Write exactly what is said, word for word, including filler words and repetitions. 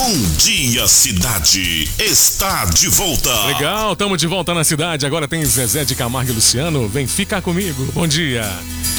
Bom Dia Cidade está de volta. Legal, estamos de volta na cidade. Agora tem Zezé de Camargo e Luciano. Vem ficar comigo. Bom dia.